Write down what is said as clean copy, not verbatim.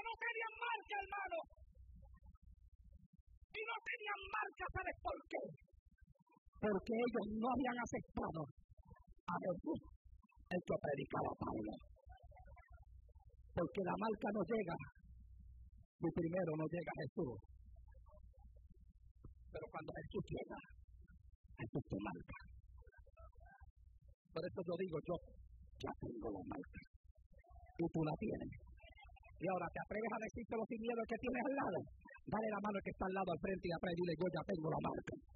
no tenían marca, hermano. Y no tenían marca, ¿sabes por qué? Porque ellos no habían aceptado a Jesús, el que predicaba a Pablo. Porque la marca no llega si primero no llega Jesús. Pero cuando Jesús llega, Jesús te marca. Por eso yo digo, yo ya tengo la marca. Y tú la tienes. Y ahora te atreves a decírselo sin miedo al que tienes al lado. Dale la mano al que está al lado, al frente y atrás y dile, yo ya tengo la marca.